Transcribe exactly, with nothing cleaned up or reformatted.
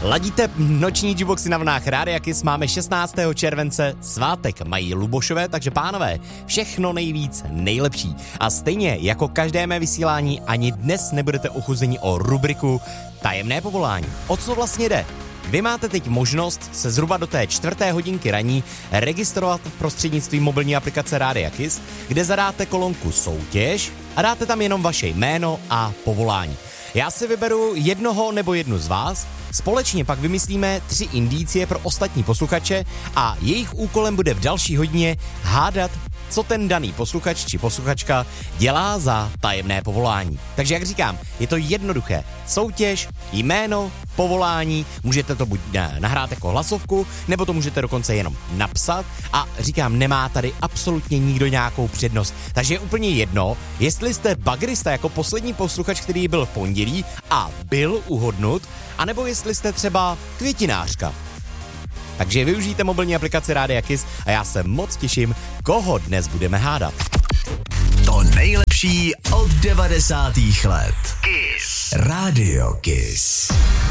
Ladíte noční Jukeboxy na vlnách Rádia Kiss, máme šestnáctého července, svátek mají Lubošové, takže pánové, všechno nejvíc, nejlepší. A stejně jako každé mé vysílání, ani dnes nebudete ochuzeni o rubriku Tajemné povolání. O co vlastně jde? Vy máte teď možnost se zhruba do té čtvrté hodinky raní registrovat prostřednictvím mobilní aplikace Rádia Kiss, kde zadáte kolonku soutěž a dáte tam jenom vaše jméno a povolání. Já si vyberu jednoho nebo jednu z vás, společně pak vymyslíme tři indicie pro ostatní posluchače a jejich úkolem bude v další hodině hádat, co ten daný posluchač či posluchačka dělá za tajemné povolání. Takže jak říkám, je to jednoduché. Soutěž, jméno, povolání, můžete to buď nahrát jako hlasovku, nebo to můžete dokonce jenom napsat a říkám, nemá tady absolutně nikdo nějakou přednost. Takže je úplně jedno, jestli jste bagrista jako poslední posluchač, který byl v pondělí a byl uhodnut, anebo jestli jste třeba květinářka. Takže využijte mobilní aplikaci Rádia Kiss a já se moc těším, koho dnes budeme hádat. To nejlepší od devadesátých let. Kiss. Rádio Kiss.